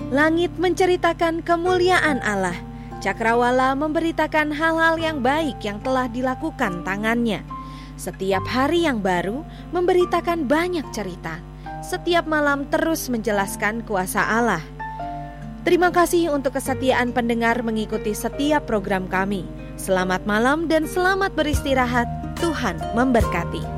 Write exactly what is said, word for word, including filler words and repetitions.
Langit menceritakan kemuliaan Allah. Cakrawala memberitakan hal-hal yang baik yang telah dilakukan tangannya. Setiap hari yang baru memberitakan banyak cerita. Setiap malam terus menjelaskan kuasa Allah. Terima kasih untuk kesetiaan pendengar mengikuti setiap program kami. Selamat malam dan selamat beristirahat. Tuhan memberkati.